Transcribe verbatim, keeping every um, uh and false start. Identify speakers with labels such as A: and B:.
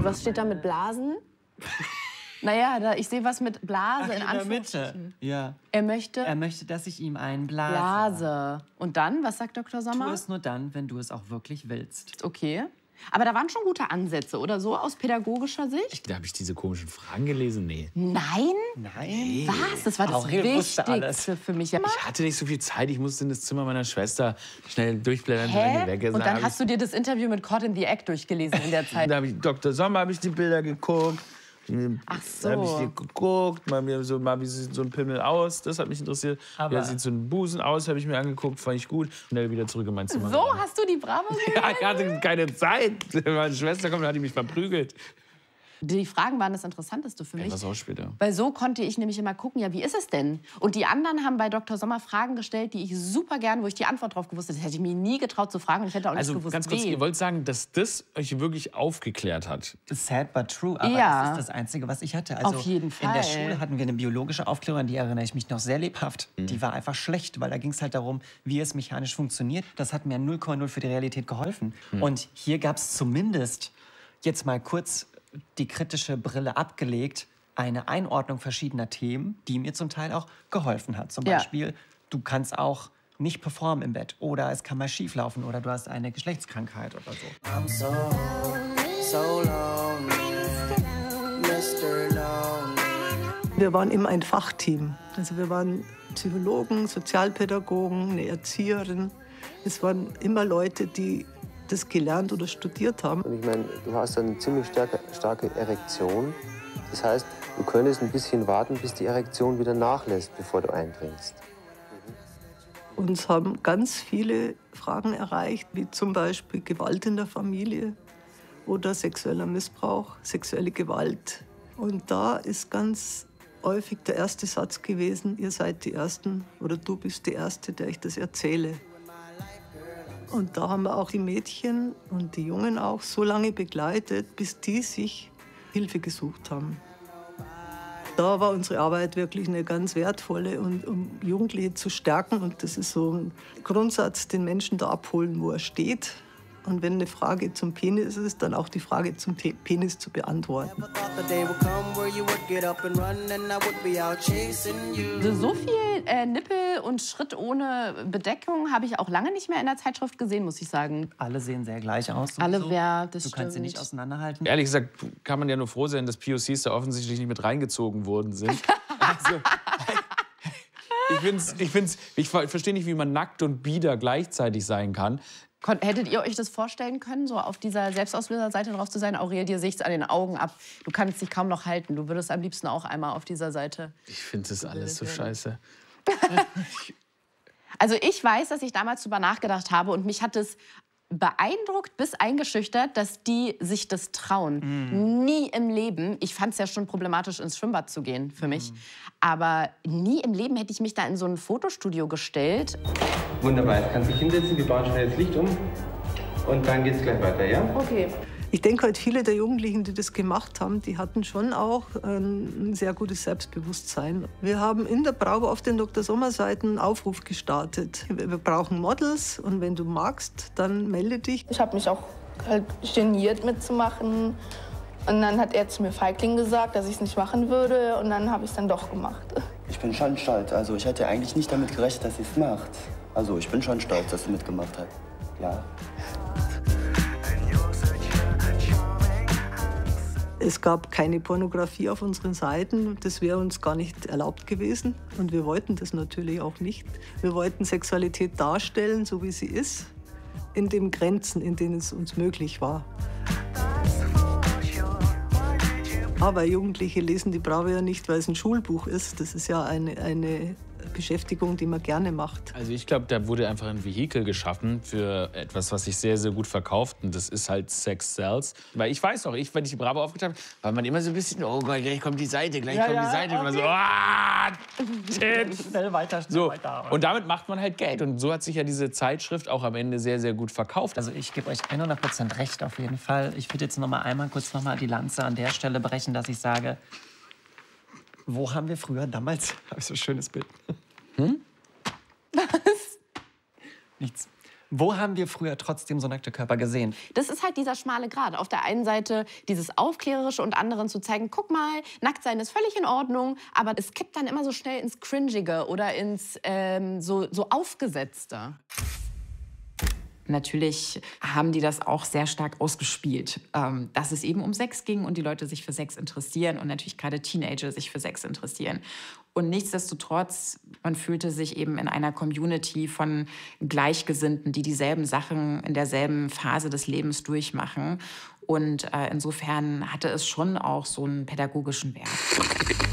A: was steht da mit Blasen? Naja, da, ich sehe was mit Blase
B: Ach,
A: in
B: in der
A: Anführungsstrichen.
B: Mitte. Ja.
A: Er möchte...
B: Er möchte, dass ich ihm einen blase.
A: Blase. Und dann, was sagt Doktor Sommer?
B: Tu es nur dann, wenn du es auch wirklich willst.
A: Okay. Aber da waren schon gute Ansätze, oder so, aus pädagogischer Sicht?
C: Da habe ich diese komischen Fragen gelesen. Nee.
A: Nein?
B: Nein.
A: Was? Das war das
B: Aurel wusste alles.
A: Wichtigste für mich.
C: Ich hatte nicht so viel Zeit. Ich musste in das Zimmer meiner Schwester schnell durchblättern, wenn die
A: Hä?
C: weg ist.
A: Und dann
C: hab
A: hast du dir das Interview mit Caught in the Act durchgelesen in der
C: ich,
A: Zeit.
C: da habe ich Doktor Sommer habe ich die Bilder geguckt.
A: Ach so.
C: Da habe ich die geguckt, mal, mir so, mal wie sieht so ein Pimmel aus, das hat mich interessiert.
B: Aber
C: wie sieht so ein Busen aus, habe ich mir angeguckt, fand ich gut. Schnell wieder zurück in mein Zimmer.
A: So hast du die Bravo gesehen?
C: Ja, ich hatte keine Zeit. Meine Schwester kommt und hat die mich verprügelt.
A: Die Fragen waren das Interessanteste für mich.
C: Ja, was auch später.
A: Weil so konnte ich nämlich immer gucken, ja, wie ist es denn? Und die anderen haben bei Doktor Sommer Fragen gestellt, die ich super gern, wo ich die Antwort drauf gewusst hätte. Das hätte ich mir nie getraut zu fragen und ich hätte auch
C: Also
A: nicht gewusst,
C: ganz kurz,
A: wen.
C: ihr wollt sagen, dass das euch wirklich aufgeklärt hat?
B: Sad but true, aber
A: Ja.
B: das ist das Einzige, was ich hatte. Also
A: Auf jeden
B: in der
A: Fall.
B: Schule hatten wir eine biologische Aufklärung, an die erinnere ich mich noch sehr lebhaft. Die war einfach schlecht, weil da ging es halt darum, wie es mechanisch funktioniert. Das hat mir null Komma null für die Realität geholfen. Und hier gab es zumindest, jetzt mal kurz die kritische Brille abgelegt, eine Einordnung verschiedener Themen, die mir zum Teil auch geholfen hat. Zum
A: Ja.
B: Beispiel, du kannst auch nicht performen im Bett oder es kann mal schief laufen oder du hast eine Geschlechtskrankheit oder so.
D: I'm so, so lonely, Mister Lonely.
E: Wir waren immer ein Fachteam. Also wir waren Psychologen, Sozialpädagogen, eine Erzieherin. Es waren immer Leute, die das gelernt oder studiert haben.
F: Und ich meine, du hast eine ziemlich starke, starke Erektion. Das heißt, du könntest ein bisschen warten, bis die Erektion wieder nachlässt, bevor du eindringst.
E: Uns haben ganz viele Fragen erreicht, wie zum Beispiel Gewalt in der Familie oder sexueller Missbrauch, sexuelle Gewalt. Und da ist ganz häufig der erste Satz gewesen, ihr seid die Ersten oder du bist die Erste, der ich das erzähle. Und da haben wir auch die Mädchen und die Jungen auch so lange begleitet, bis die sich Hilfe gesucht haben. Da war unsere Arbeit wirklich eine ganz wertvolle, und um Jugendliche zu stärken. Und das ist so ein Grundsatz, den Menschen da abholen, wo er steht. Und wenn eine Frage zum Penis ist, dann auch die Frage zum Pe- Penis zu beantworten.
A: Also so viel äh, Nippel und Schritt ohne Bedeckung habe ich auch lange nicht mehr in der Zeitschrift gesehen, muss ich sagen.
B: Alle sehen sehr gleich aus.
A: Alle,
B: sowieso.
A: wer, das
B: Du kannst sie
A: stimmt.
B: nicht auseinanderhalten.
C: Ehrlich gesagt kann man ja nur froh sein, dass P O Cs da offensichtlich nicht mit reingezogen worden sind. Also, ich, find's, ich, find's, ich ver- verstehe nicht, wie man nackt und bieder gleichzeitig sein kann.
A: Kon hättet ihr euch das vorstellen können, so auf dieser Selbstauslöserseite drauf zu sein? Aurel, dir sicht's an den Augen ab. Du kannst dich kaum noch halten. Du würdest am liebsten auch einmal auf dieser Seite.
C: Ich finde das alles so scheiße.
A: Also ich weiß, dass ich damals drüber nachgedacht habe und mich hat es beeindruckt bis eingeschüchtert, dass die sich das trauen. Mm. Nie im Leben. Ich fand es ja schon problematisch, ins Schwimmbad zu gehen für mich. Mm. Aber nie im Leben hätte ich mich da in so ein Fotostudio gestellt.
G: Wunderbar, jetzt kannst du dich hinsetzen, wir bauen schnell das Licht um und dann geht's gleich weiter, ja?
A: Okay.
E: Ich denke halt, viele der Jugendlichen, die das gemacht haben, die hatten schon auch ein sehr gutes Selbstbewusstsein. Wir haben in der Bravo auf den Doktor Sommer Seiten einen Aufruf gestartet. Wir brauchen Models und wenn du magst, dann melde dich.
H: Ich habe mich auch halt geniert mitzumachen. Und dann hat er zu mir Feigling gesagt, dass ich es nicht machen würde. Und dann habe ich es dann doch gemacht.
I: Ich bin schon stolz. Also ich hätte eigentlich nicht damit gerechnet, dass sie es macht. Also ich bin schon stolz, dass sie mitgemacht hat. Ja.
E: Es gab keine Pornografie auf unseren Seiten. Das wäre uns gar nicht erlaubt gewesen. Und wir wollten das natürlich auch nicht. Wir wollten Sexualität darstellen, so wie sie ist, in den Grenzen, in denen es uns möglich war. Aber Jugendliche lesen die Bravo ja nicht, weil es ein Schulbuch ist. Das ist ja eine, eine Beschäftigung, die man gerne macht.
C: Also ich glaube, da wurde einfach ein Vehikel geschaffen für etwas, was sich sehr, sehr gut verkauft. Und das ist halt Sex Sells. Weil ich weiß noch, ich, wenn ich die Bravo aufgetan habe, war man immer so ein bisschen, oh Gott, gleich kommt die Seite, gleich
A: Ja,
C: kommt
A: ja,
C: die Seite.
A: okay.
C: Und man so, ah,
B: Schnell weiter, schnell
C: so.
B: weiter.
C: Und damit macht man halt Geld. Und so hat sich ja diese Zeitschrift auch am Ende sehr, sehr gut verkauft.
B: Also ich gebe euch hundert Prozent recht auf jeden Fall. Ich würde jetzt noch mal einmal kurz noch mal die Lanze an der Stelle brechen, dass ich sage, wo haben wir früher damals, habe ich so ein schönes Bild.
C: Hm?
A: Was?
B: Nichts. Wo haben wir früher trotzdem so nackte Körper gesehen?
A: Das ist halt dieser schmale Grat. Auf der einen Seite dieses Aufklärerische und anderen zu zeigen, guck mal, nackt sein ist völlig in Ordnung, aber es kippt dann immer so schnell ins Cringige oder ins ähm, so, so Aufgesetzte.
J: Natürlich haben die das auch sehr stark ausgespielt, ähm, dass es eben um Sex ging und die Leute sich für Sex interessieren und natürlich gerade Teenager sich für Sex interessieren. Und nichtsdestotrotz, man fühlte sich eben in einer Community von Gleichgesinnten, die dieselben Sachen in derselben Phase des Lebens durchmachen. Und äh, insofern hatte es schon auch so einen pädagogischen Wert.